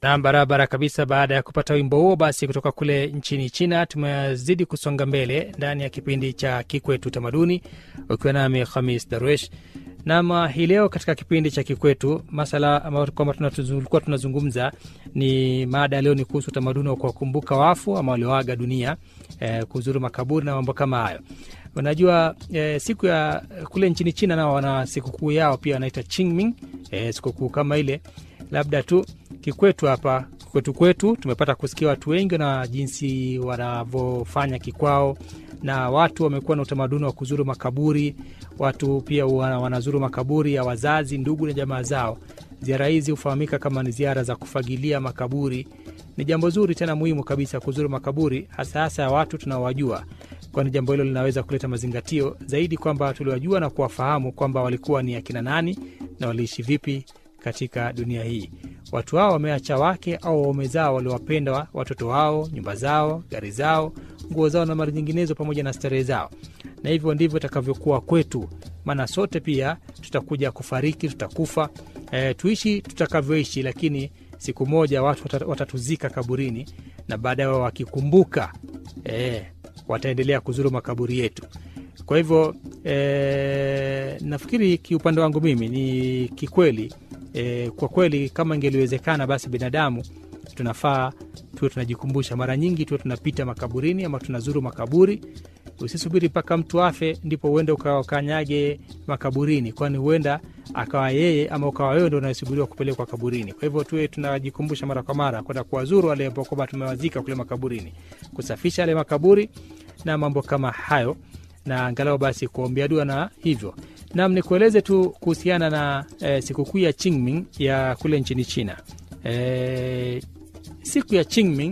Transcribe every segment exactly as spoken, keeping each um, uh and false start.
Na barabara kabisa. Baada ya kupata wimbo huo basi kutoka kule nchini China, tumezidi kusonga mbele ndani ya kipindi cha Kikwetu Tamaduni ukiwa nami Khamis Darwesh. Na hii leo katika kipindi cha Kikwetu, masala ambayo kwamba tunatuzulikuwa tunazungumza ni mada leo ni kuhusu tamaduni wa kuwakumbuka wafu ama walioaga dunia, eh, kuzuru makaburi na mambo kama hayo. Unajua eh, siku ya kule nchini China nao wana sikukuu yao pia wanaita Qingming, eh, sikukuu kama ile. Labda tu kikwetu hapa kwetu kwetu tumepata kusikia watu wengi na jinsi wanavyofanya kikwao, na watu wamekuwa na utamaduni wa kuzuru makaburi. Watu pia wanazuru makaburi ya wazazi, ndugu na jamaa zao. Ziara hizi hufahamika kama ni ziara za kufagilia makaburi. Ni jambo zuri tena muhimu kabisa kuzuru makaburi, hasa hasa ya watu tunaowajua, kwani jambo hilo linaweza kuleta mazingatio zaidi kwamba tuliwajua na kuwafahamu kwamba walikuwa ni akina nani na waliishi vipi katika dunia hii. Watu hao wameacha wake au waume zao waliowapenda, watoto wao, nyumba zao, gari zao, nguo zao na mali nyinginezo pamoja na starehe zao. Na hivyo ndivyo itakavyokuwa kwetu, maana sote pia tutakuja kufariki, tutakufa. E, tuishi tutakavyoishi, lakini siku moja watu watatuzika kaburini, na baadaye wakikumbuka e, wataendelea kuzuru makaburi yetu. Kwa hivyo e, nafikiri kiupande wangu mimi ni kikweli, e, kwa kweli kama ingeliwezekana basi binadamu tunafaa tuwe tunajikumbusha mara nyingi, tuwe tunapita makaburini ama tunazuru makaburi. Usisubiri mpaka mtu afe ndipo uende ukakanyage makaburini, kwani huenda akawa yeye ama ukawa wewe ndio unasubiriwa kupelekwa kaburini. Kwa hivyo tuwe tunajikumbusha mara kwa mara kwenda kuwazuru wale ambao kwamba tumewazika kule makaburini, kusafisha yale makaburi na mambo kama hayo, na angalau basi kuombea dua na hivyo. Na nikueleze tu kuhusiana na e, sikukuu ya Qingming ya kule nchini China. E, siku ya Qingming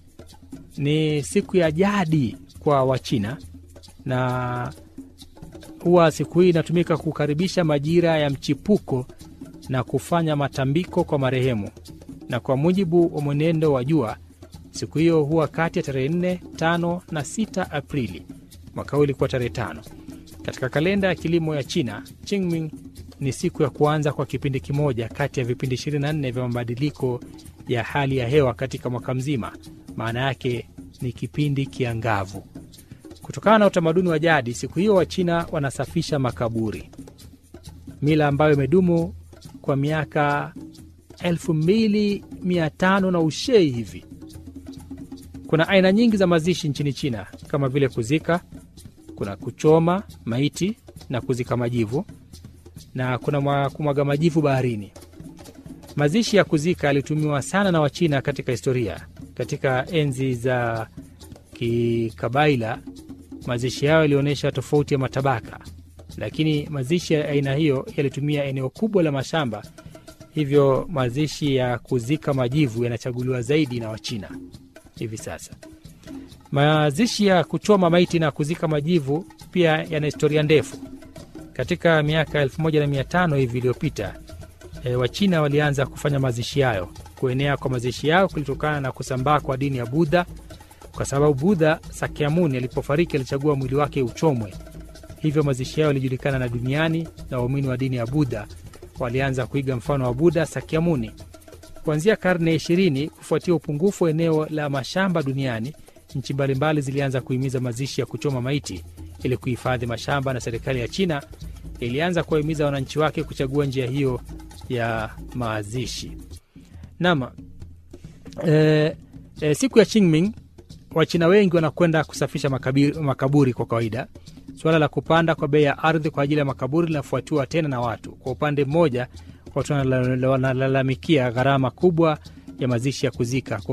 ni siku ya jadi kwa Wachina, na huwa siku hii inatumika kukaribisha majira ya mchipuko na kufanya matambiko kwa marehemu. Na kwa mujibu wa mwenendo wa jua, siku hiyo huwa kati ya tarehe nne, tano na sita Aprili. Mwaka huu ilikuwa tarehe tano. Katika kalenda ya kilimo ya China, Qingming ni siku ya kuanza kwa kipindi kimoja kati ya vipindi ishirini na nne vya mabadiliko ya hali ya hewa katika mwaka mzima. Maana yake ni kipindi kiangavu. Kutokana na utamaduni wa jadi, siku hiyo Wachina wanasafisha makaburi, mila ambayo imedumu kwa miaka elfu mbili mia tano na ushei hivi. Kuna aina nyingi za mazishi nchini China kama vile kuzika, kuna kuchoma maiti na kuzika majivu, na kuna kumwaga majivu baharini. Mazishi ya kuzika yalitumiwa sana na Wachina katika historia. Katika enzi za kikabaila, mazishi yao yalionyesha tofauti ya matabaka, lakini mazishi ya aina hiyo yalitumia eneo kubwa la mashamba. Hivyo mazishi ya kuzika majivu yanachaguliwa zaidi na Wachina hivi sasa. Mazishi ya kuchoma maiti na kuzika majivu pia yana historia ndefu. Katika miaka elfu moja na mia tano hivi iliyopita, e, Wachina walianza kufanya mazishi hayo. Kuenea kwa mazishi yao kulitokana na kusambaa kwa dini ya Buddha, kwa sababu Buddha Sakyamuni alipofariki alichagua mwili wake uchomwe. Hivyo mazishi yao yalijulikana na duniani, na waumini wa dini ya Buddha walianza kuiga mfano wa Buddha Sakyamuni. Kuanzia karne ya ishirini, kufuatia upungufu eneo la mashamba duniani, nchi mbalimbali zilianza kuhimiza mazishi ya kuchoma maiti ili kuhifadhi mashamba, na serikali ya China ilianza kuwahimiza wananchi wake kuchagua njia hiyo ya mazishi. Nama e, e, siku ya Qingming Wachina wengi wanakwenda kusafisha makaburi, makaburi kwa kawaida. Suala la kupanda kwa bei ya ardhi kwa ajili ya makaburi linafuatiwa tena na watu. Kwa upande mmoja, watu wanalalamikia gharama kubwa ya mazishi ya kuzika.